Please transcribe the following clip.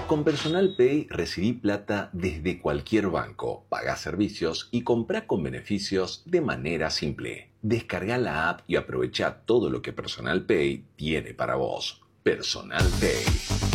Con Personal Pay recibí plata desde cualquier banco, pagá servicios y comprá con beneficios de manera simple. Descarga la app y aprovecha todo lo que Personal Pay tiene para vos. Personal Pay.